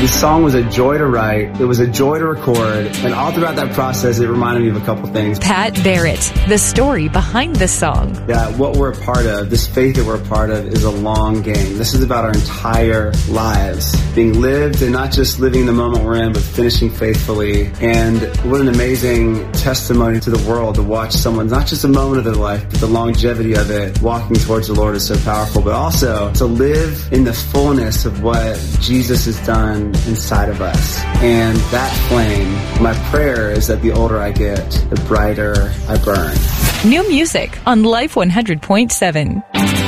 This song was a joy to write. It was a joy to record. And all throughout that process, it reminded me of a couple things. Pat Barrett, the story behind the song. Yeah, what we're a part of, this faith that we're a part of, is a long game. This is about our entire lives being lived, and not just living the moment we're in, but finishing faithfully. And what an amazing testimony to the world to watch someone, not just a moment of their life, but the longevity of it, walking towards the Lord is so powerful, but also to live in the fullness of what Jesus has done inside of us. And that flame, my prayer is that the older I get, the brighter I burn. New music on Life 100.7.